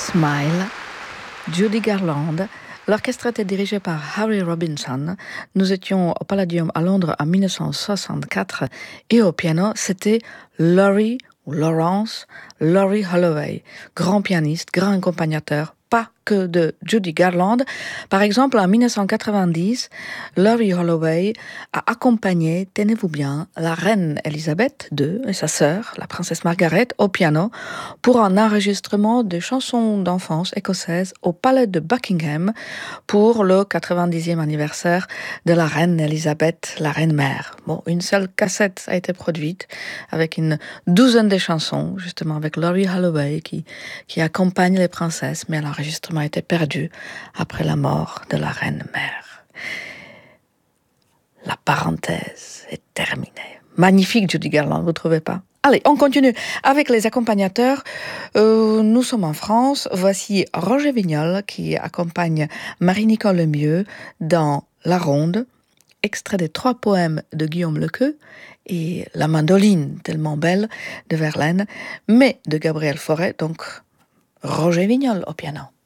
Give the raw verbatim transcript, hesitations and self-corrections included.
Smile, Judy Garland. L'orchestre était dirigé par Harry Robinson. Nous étions au Palladium à Londres en dix-neuf cent soixante-quatre et au piano, c'était Laurie ou Laurence Laurie Holloway, grand pianiste, grand accompagnateur, pas que de Judy Garland. Par exemple, en dix-neuf cent quatre-vingt-dix, Laurie Holloway a accompagné, tenez-vous bien, la reine Elisabeth deux et sa sœur, la princesse Margaret, au piano pour un enregistrement de chansons d'enfance écossaises au palais de Buckingham pour le quatre-vingt-dixième anniversaire de la reine Elisabeth, la reine-mère. Bon, une seule cassette a été produite avec une douzaine de chansons, justement avec Laurie Holloway qui, qui accompagne les princesses, mais l'enregistrement a été perdu après la mort de la reine-mère. La parenthèse est terminée. Magnifique Judy Garland, vous ne trouvez pas? Allez, on continue avec les accompagnateurs. Euh, nous sommes en France. Voici Roger Vignol qui accompagne Marie-Nicole Lemieux dans La Ronde, extrait des trois poèmes de Guillaume Lequeux et La mandoline tellement belle de Verlaine, mais de Gabriel Fauré, donc Roger Vignol au piano.